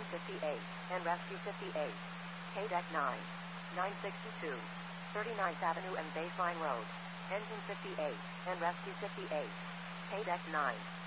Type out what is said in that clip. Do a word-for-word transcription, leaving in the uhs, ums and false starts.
Engine fifty-eight, and Rescue fifty-eight. K-Deck nine. nine sixty-two. thirty-ninth Avenue and Baseline Road. Engine fifty-eight, and Rescue fifty-eight. K-Deck nine.